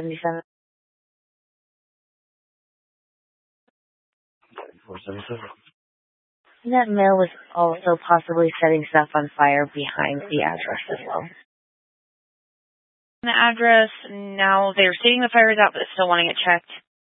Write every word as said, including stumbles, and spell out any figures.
seventy-seven. four seventy-seven. That mail was also possibly setting stuff on fire behind the address as well. The address, now they're stating the fire is out, but still wanting it checked.